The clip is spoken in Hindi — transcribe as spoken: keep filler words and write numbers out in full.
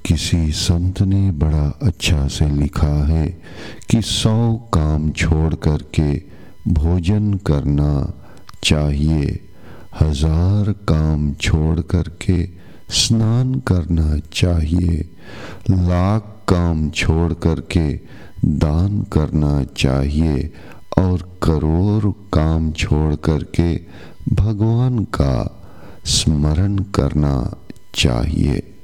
किसी संत ने बड़ा अच्छा से लिखा है कि सौ काम छोड़ करके भोजन करना चाहिए, हजार काम छोड़ करके स्नान करना चाहिए, लाख काम छोड़ करके दान करना चाहिए और करोड़ काम छोड़ करके भगवान का स्मरण करना चाहिए।